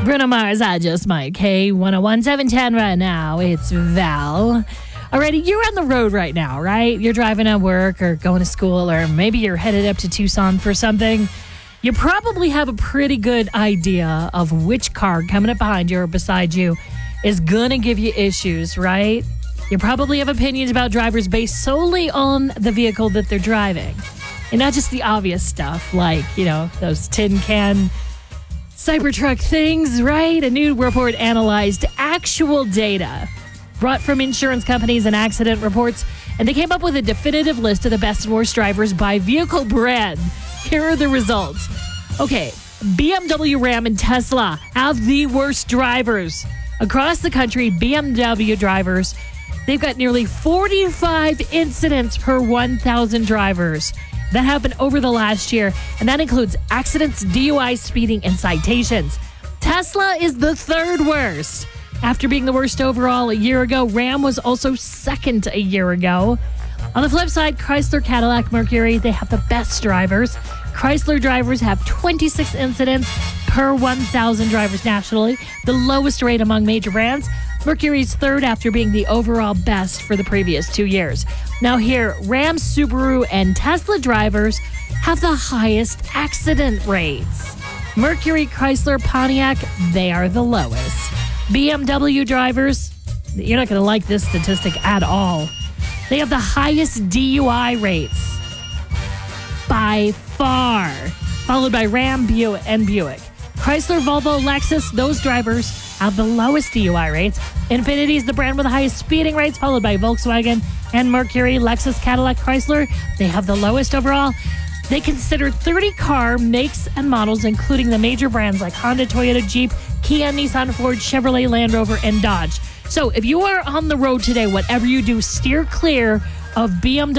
Bruno Mars, I Just Might. K101 710 right now. It's Val. Alrighty, you're on the road right now, right? You're driving at work or going to school, or maybe you're headed up to Tucson for something. You probably have a pretty good idea of which car coming up behind you or beside you is going to give you issues, right? You probably have opinions about drivers based solely on the vehicle that they're driving. And not just the obvious stuff like, those tin can Cybertruck things, right? A new report analyzed actual data brought from insurance companies and accident reports, and they came up with a definitive list of the best and worst drivers by vehicle brand. Here are the results. Okay, BMW, Ram, and Tesla have the worst drivers. Across the country, BMW drivers, they've got nearly 45 incidents per 1,000 drivers. That happened over the last year, and that includes accidents, DUI, speeding, and citations. Tesla is the third worst. After being the worst overall a year ago, Ram was also second a year ago. On the flip side, Chrysler, Cadillac, Mercury, they have the best drivers. Chrysler drivers have 26 incidents per 1,000 drivers nationally, the lowest rate among major brands. Mercury's third after being the overall best for the previous 2 years. Now here, Ram, Subaru, and Tesla drivers have the highest accident rates. Mercury, Chrysler, Pontiac, they are the lowest. BMW drivers, you're not going to like this statistic at all. They have the highest DUI rates by far, followed by Ram, and Buick. Chrysler, Volvo, Lexus, those drivers have the lowest DUI rates. Infiniti is the brand with the highest speeding rates, followed by Volkswagen and Mercury. Lexus, Cadillac, Chrysler, they have the lowest overall. They consider 30 car makes and models, including the major brands like Honda, Toyota, Jeep, Kia, Nissan, Ford, Chevrolet, Land Rover, and Dodge. So if you are on the road today, whatever you do, steer clear of BMW.